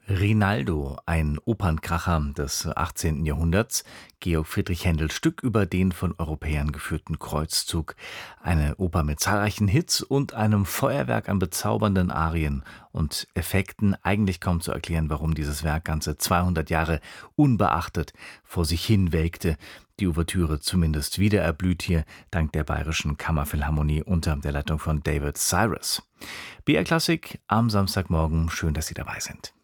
Rinaldo, ein Opernkracher des 18. Jahrhunderts, Georg Friedrich Händels Stück über den von Europäern geführten Kreuzzug. Eine Oper mit zahlreichen Hits und einem Feuerwerk an bezaubernden Arien und Effekten. Eigentlich kaum zu erklären, warum dieses Werk ganze 200 Jahre unbeachtet vor sich hin welkte. Die Ouvertüre zumindest wieder erblüht hier, dank der Bayerischen Kammerphilharmonie unter der Leitung von David Cyrus. BR Klassik am Samstagmorgen. Schön, dass Sie dabei sind.